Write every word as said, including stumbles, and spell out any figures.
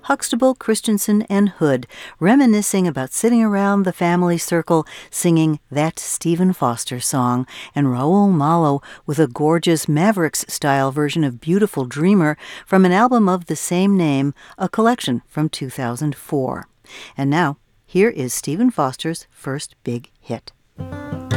Huxtable, Christensen, and Hood, reminiscing about sitting around the family circle singing that Stephen Foster song, and Raul Malo with a gorgeous Mavericks-style version of Beautiful Dreamer from an album of the same name, a collection from two thousand four. And now, here is Stephen Foster's first big hit.